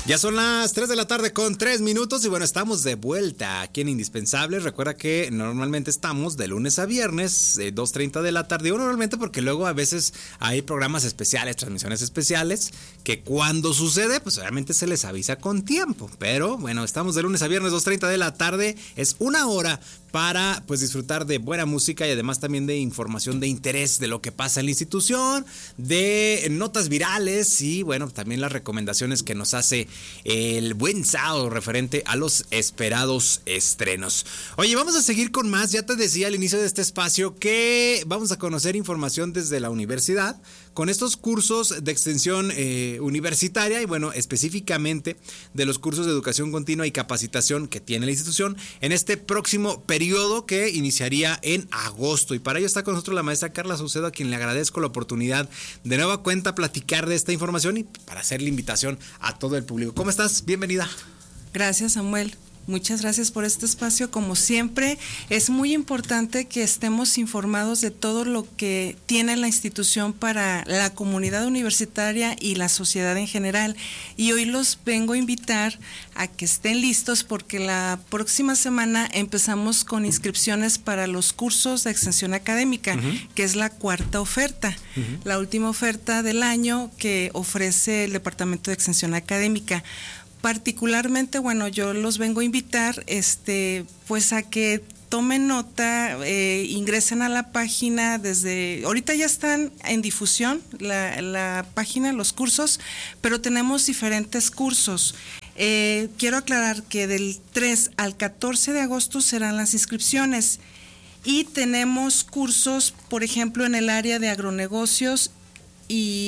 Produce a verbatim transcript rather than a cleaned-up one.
Ya son las tres de la tarde con tres minutos y bueno, estamos de vuelta aquí en Indispensables. Recuerda que normalmente estamos de lunes a viernes, eh, dos treinta de la tarde. O normalmente porque luego a veces hay programas especiales, transmisiones especiales, que cuando sucede, pues obviamente se les avisa con tiempo. Pero bueno, estamos de lunes a viernes, dos treinta de la tarde. Es una hora para pues disfrutar de buena música y además también de información de interés de lo que pasa en la institución, de notas virales y bueno, también las recomendaciones que nos hace el buen Sao referente a los esperados estrenos. Oye, vamos a seguir con más. Ya te decía al inicio de este espacio que vamos a conocer información desde la universidad con estos cursos de extensión eh, universitaria y bueno, específicamente de los cursos de educación continua y capacitación que tiene la institución en este próximo periodo que iniciaría en agosto. Y para ello está con nosotros la maestra Carla Saucedo, a quien le agradezco la oportunidad de nueva cuenta platicar de esta información y para hacer la invitación a todo el público. ¿Cómo estás? Bienvenida. Gracias, Samuel. Muchas gracias por este espacio. Como siempre, es muy importante que estemos informados de todo lo que tiene la institución para la comunidad universitaria y la sociedad en general. Y hoy los vengo a invitar a que estén listos porque la próxima semana empezamos con inscripciones para los cursos de extensión académica, uh-huh. que es la cuarta oferta, uh-huh. la última oferta del año que ofrece el Departamento de Extensión Académica. Particularmente, bueno, yo los vengo a invitar, este, pues a que tomen nota, eh, ingresen a la página desde, ahorita ya están en difusión la, la página, los cursos, pero tenemos diferentes cursos. Eh, quiero aclarar que del tres al catorce de agosto serán las inscripciones y tenemos cursos, por ejemplo, en el área de agronegocios y